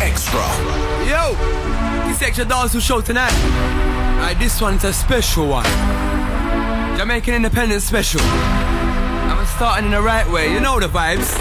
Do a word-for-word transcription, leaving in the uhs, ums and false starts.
Extra. Yo, this extra dancehall show tonight. Alright, this one's a special one. Jamaican Independence Special. I'm starting in the right way, you know the vibes.